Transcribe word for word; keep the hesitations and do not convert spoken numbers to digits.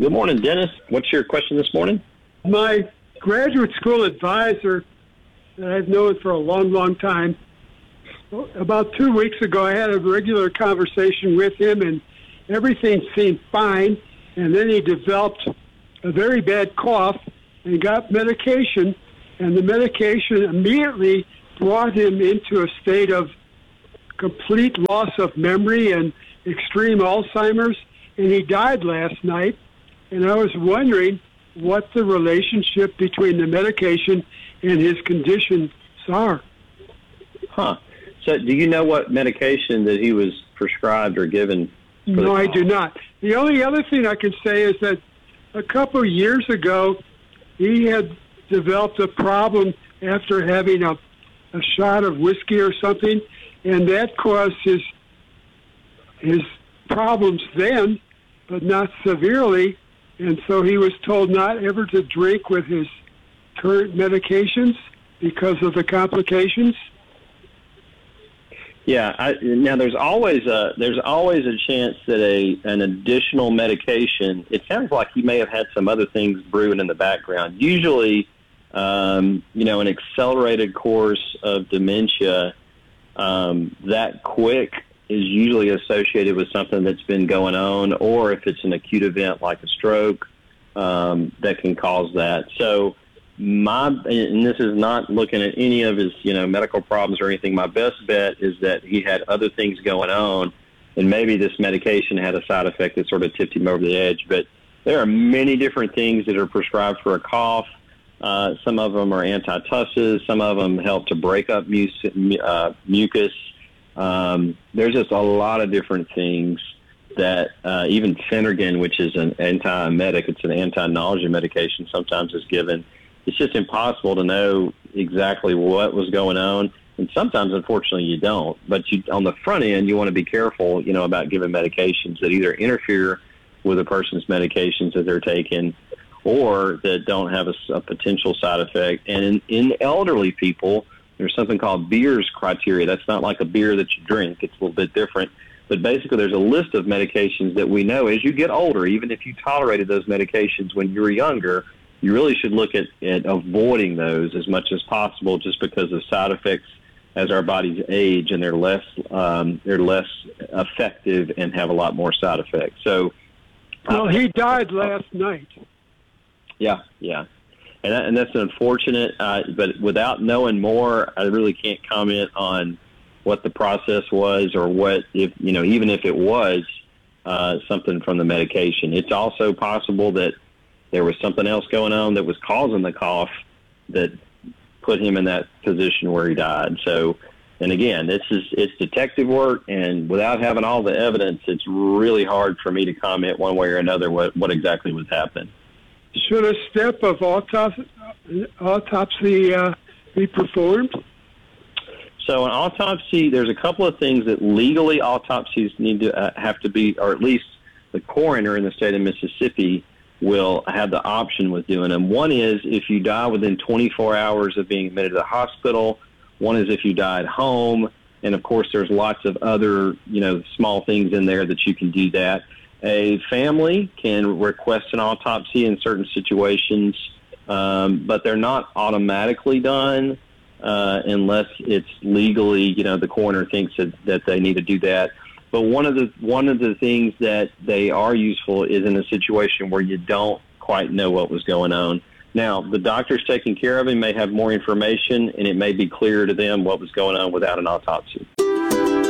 Good morning, Dennis. What's your question this morning? My graduate school advisor that I've known for a long, long time, about two weeks ago, I had a regular conversation with him, and everything seemed fine. And then he developed a very bad cough and got medication, and the medication immediately brought him into a state of complete loss of memory and extreme Alzheimer's, and he died last night. And I was wondering what the relationship between the medication and his conditions are. Huh. So do you know what medication that he was prescribed or given? No, I do not. The only other thing I can say is that a couple of years ago, he had developed a problem after having a, a shot of whiskey or something, and that caused his his problems then, but not severely. And so he was told not ever to drink with his current medications because of the complications. Yeah. I, now, there's always a there's always a chance that a an additional medication. It sounds like he may have had some other things brewing in the background. Usually, um, you know, an accelerated course of dementia um, that quick is usually associated with something that's been going on, or if it's an acute event like a stroke, um, that can cause that. So my, and this is not looking at any of his, you know, medical problems or anything, my best bet is that he had other things going on, and maybe this medication had a side effect that sort of tipped him over the edge. But there are many different things that are prescribed for a cough. Uh, some of them are antitussives. Some of them help to break up mus- uh, mucus. Um, there's just a lot of different things that uh, even Phenergan, which is an antiemetic, it's an anti-nausea medication, sometimes is given. It's just impossible to know exactly what was going on, and sometimes, unfortunately, you don't. But you, on the front end, you want to be careful, you know, about giving medications that either interfere with a person's medications that they're taking or that don't have a, a potential side effect. And in, in elderly people, there's something called Beer's criteria. That's not like a beer that you drink. It's a little bit different. But basically, there's a list of medications that we know as you get older, even if you tolerated those medications when you were younger, you really should look at, at avoiding those as much as possible, just because of side effects as our bodies age, and they're less um, they're less effective and have a lot more side effects. So, well, he died last night. Yeah, yeah. And, that, and that's unfortunate, uh, but without knowing more, I really can't comment on what the process was, or what, if you know, even if it was uh, something from the medication. It's also possible that there was something else going on that was causing the cough that put him in that position where he died. So, and again, this is it's detective work, and without having all the evidence, it's really hard for me to comment one way or another what, what exactly was happening. Should a step of autopsy, autopsy uh, be performed? So an autopsy, there's a couple of things that legally autopsies need to uh, have to be, or at least the coroner in the state of Mississippi will have the option with doing them. One is if you die within twenty-four hours of being admitted to the hospital. One is if you die at home. And, of course, there's lots of other, you know, small things in there that you can do that. A family can request an autopsy in certain situations, um, but they're not automatically done uh, unless it's legally, you know, the coroner thinks that, that they need to do that. But one of the one of the things that they are useful is in a situation where you don't quite know what was going on. Now, the doctors taking care of him may have more information, and it may be clear to them what was going on without an autopsy.